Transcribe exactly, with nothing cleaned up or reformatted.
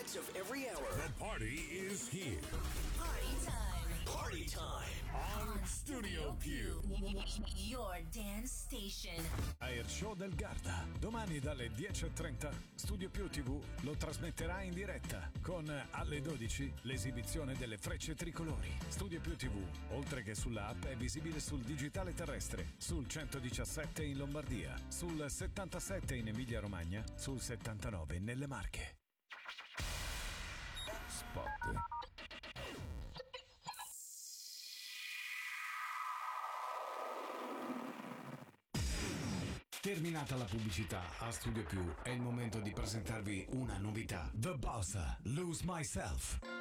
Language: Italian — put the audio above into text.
hits of every hour. The party is here. Party time. Party time. On Studio Più. Your dance station. Air Show del Garda. Domani dalle dieci e trenta Studio Più tivù lo trasmetterà in diretta con alle dodici l'esibizione delle frecce tricolori. Studio Più tivù, oltre che sulla app, è visibile sul digitale terrestre, sul centodiciassette in Lombardia, sul settantasette in Emilia Romagna, sul settantanove nelle Marche. Spot. Terminata la pubblicità, a Studio Più è il momento di presentarvi una novità. The Boss, Lose Myself.